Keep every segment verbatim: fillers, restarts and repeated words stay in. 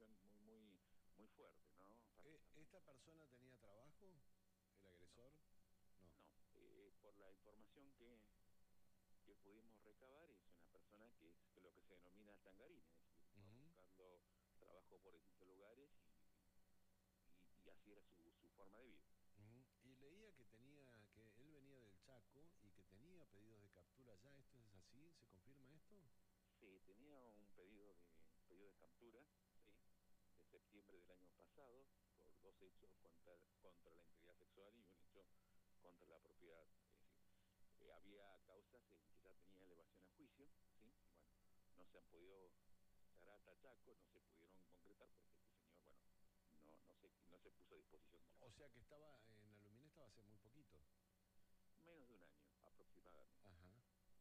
situación muy, muy, muy fuerte, ¿no? Eh, ¿Esta persona tenía trabajo? ¿El No, agresor? No. no. Eh, por la información que, que pudimos recabar, es una persona que es lo que se denomina changarina, es decir, va Ujú. buscando trabajo por distintos lugares y, y, y así era su, su forma de vida. Ujú. Y leía que tenía, que él venía del Chaco y que tenía pedidos de captura ya. ¿Esto es así? ¿Se confirma esto? Sí, tenía un pedido de, pedido de captura, ¿sí? De septiembre del año pasado, por dos hechos contra, contra la integridad sexual y un hecho contra la propiedad. Es decir, eh, había causas en que ya tenía elevación a juicio, ¿sí? Y bueno, no se han podido llegar hasta Chaco, no se pudieron concretar porque este señor, bueno, no, no, se, no se puso a disposición de la O sea justicia. que estaba en Aluminé, estaba hace muy poquito. Menos de un año aproximadamente. Ajá.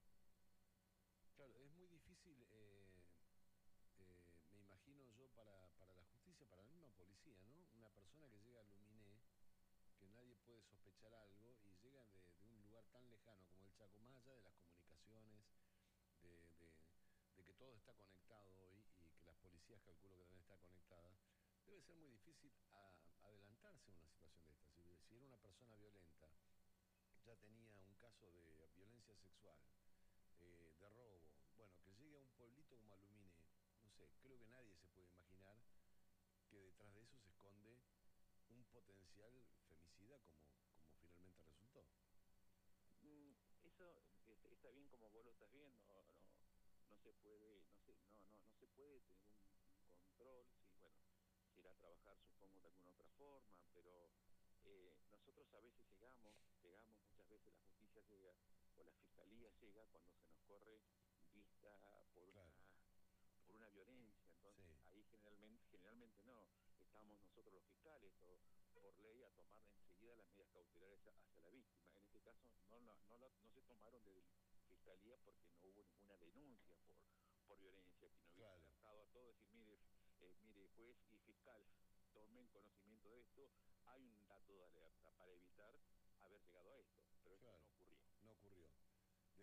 Claro, es muy difícil, eh, eh, me imagino yo, para, para la justicia, para la misma policía, ¿no? Una persona que llega a Aluminé, que nadie puede sospechar algo, y llega de, de un lugar tan lejano como el Chaco, más allá de las comunicaciones, de, de, de que todo está conectado hoy y que las policías calculo que deben estar conectadas, debe ser muy difícil a, adelantarse a una situación de esta. Si, si era una persona violenta, ya tenía un caso de violencia sexual, eh, de robo, bueno, que llegue a un pueblito como Aluminé, no sé, creo que nadie se puede imaginar que detrás de eso se esconde un potencial femicida como, como finalmente resultó. Mm, eso este, está bien como vos lo estás viendo, no, no, no se puede, no se, no, no, no se puede tener un, un control, sí, bueno, se irá a trabajar supongo de alguna otra forma, pero eh, nosotros a veces llegamos, llegamos muchas veces, la justicia llega o la fiscalía llega cuando se nos corre vista por Claro, una por una violencia, entonces sí, ahí generalmente generalmente no, estamos nosotros los fiscales o por ley a tomar enseguida las medidas cautelares hacia la víctima. En este caso no, no, no, no se tomaron desde la fiscalía porque no hubo ninguna denuncia por, por violencia, que no hubiera claro, alertado a todos, decir, mire, eh, mire, juez y fiscal, tomen conocimiento de esto, hay un dato de alerta para evitar haber llegado a esto, pero esto claro, no ocurrió. no ocurrió. De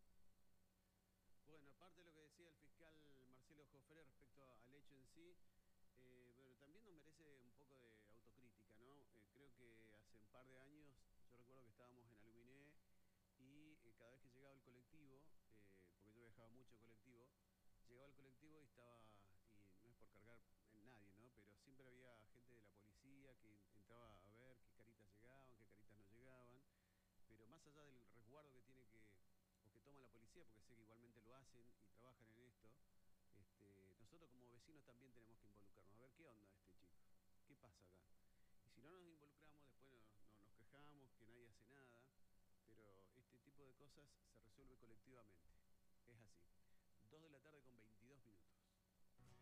Bueno, aparte de lo que decía el fiscal Marcelo Jofré respecto al hecho en sí, eh, bueno, también nos merece un poco de autocrítica, ¿no? Eh, creo que hace un par de años, yo recuerdo que estábamos en Aluminé y eh, cada vez que llegaba el colectivo, eh, porque yo viajaba mucho en colectivo, llegaba el colectivo y estaba, y no es por cargar en nadie, ¿no? Pero siempre había gente de la policía que entraba a ver qué caritas llegaban, qué caritas no llegaban, pero más allá del resguardo que tiene que, o que toma la policía, porque sé que igualmente lo hacen y trabajan en esto, este, nosotros como vecinos también tenemos que involucrarnos, a ver qué onda este chico, qué pasa acá. Y si no nos involucramos, después nos, nos, nos quejamos que nadie hace nada, pero este tipo de cosas se resuelve colectivamente, es así. Dos de la tarde con veintidós.